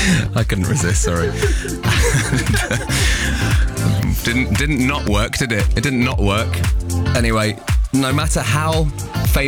I couldn't resist, sorry. Didn't not work, did it? It didn't not work. Anyway, no matter how